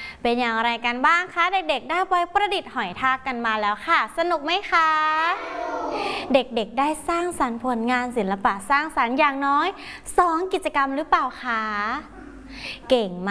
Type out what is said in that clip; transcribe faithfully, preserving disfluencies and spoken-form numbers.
เป็นอย่างไรกันบ้างคะเด็กๆได้ไปประดิษฐ์หอยทากกันมาแล้วค่ะสนุกไหมคะเด็กๆได้สร้างสรรค์ผลงานศิลปะสร้างสรรค์อย่างน้อยสองกิจกรรมหรือเปล่าคะเก่งมาก